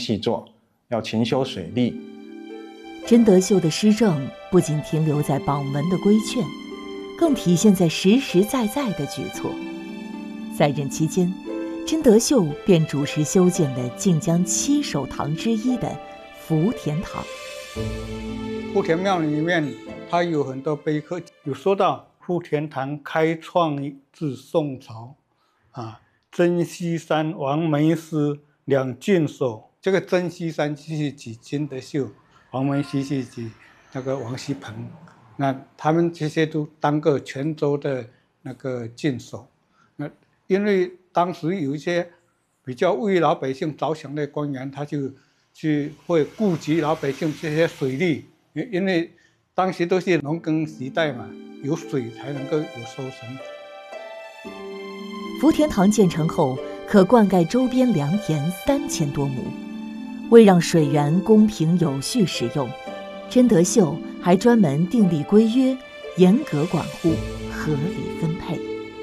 细作，要勤修水利。 真德秀的施政不仅停留在榜文的规劝，更体现在实实在在的举措。在任期间，真德秀便主持修建了晋江7首堂之一的福田堂。 福田庙里面，它有很多碑刻，有说到福田堂开创自宋朝，征西山王梅师两郡守。这个征西山是指真德秀，王梅师是指那个王锡鹏，那他们这些都当过泉州的那个郡守。那因为当时有一些比较为老百姓着想的官员，他就去会顾及老百姓这些水利，因为当时都是农耕时代嘛，有水才能够有收成。 福田堂建成后，可灌溉周边良田3000多亩。为让水源公平有序使用，真德秀还专门订立规约，严格管护，合理分配。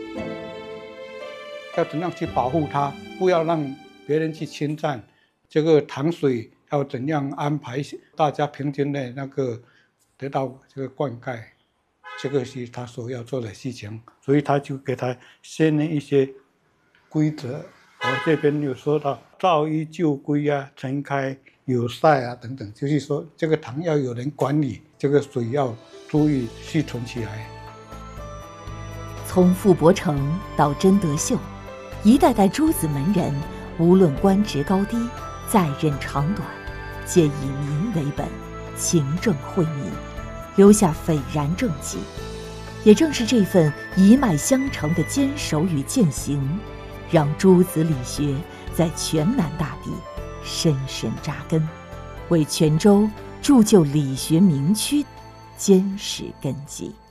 要怎样去保护它，不要让别人去侵占。这个塘水要怎样安排，大家平均的那个得到这个灌溉，这个是他所要做的事情。所以他就给他限定一些规则。我这边有说到造衣旧规啊、陈开有晒啊等等，就是说这个塘要有人管理，这个水要注意蓄存起来。 从傅伯成到真德秀，一代代诸子门人，无论官职高低、在任长短，皆以民为本，勤政惠民，留下斐然政绩。也正是这份一脉相承的坚守与践行，让诸子理学在全南大地深深扎根，为泉州铸就理学名区坚实根基。